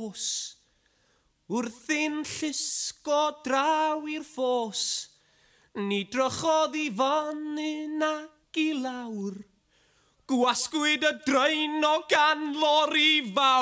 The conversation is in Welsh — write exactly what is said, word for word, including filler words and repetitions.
nos. Wrthi'n llusgo draw i'r ffos, ni drychodd i fanyn ac i lawr. Gwasgwyd y draen o gan lori fawr.